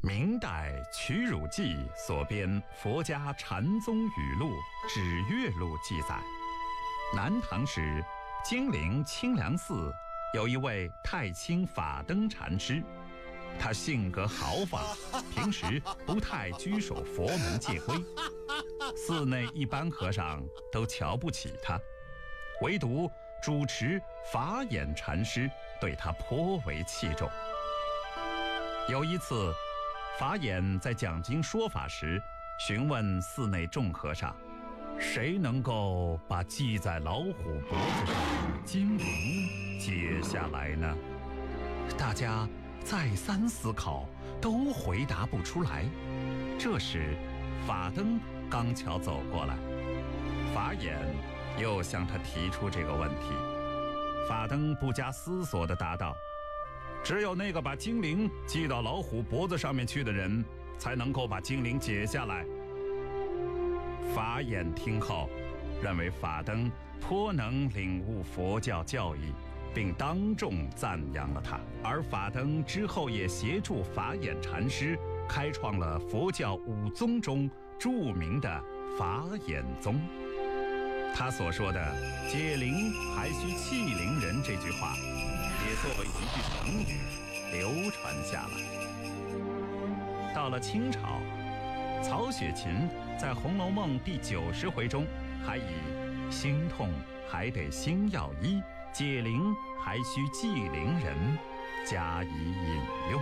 明代屈汝记所编佛家禅宗语录《指月录》记载，南唐时金陵清凉寺有一位太清法灯禅师，他性格豪放，平时不太拘守佛门戒规，寺内一般和尚都瞧不起他，唯独主持法眼禅师对他颇为器重。有一次，法眼在讲经说法时，询问寺内众和尚，谁能够把系在老虎脖子上的金铃解下来呢？大家再三思考，都回答不出来。这时法灯刚巧走过来，法眼又向他提出这个问题。法灯不加思索地答道，只有那个把金铃系到老虎脖子上面去的人，才能够把金铃解下来。法眼听后，认为法灯颇能领悟佛教教义，并当众赞扬了他。而法灯之后也协助法眼禅师开创了佛教五宗中著名的法眼宗。他所说的解铃还须系铃人这句话，也作为一句成语流传下来。到了清朝，曹雪芹在《红楼梦》第90回中还以心痛还得心药医，解铃还须系铃人加以引用，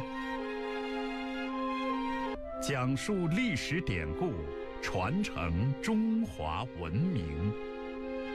讲述历史典故，传承中华文明。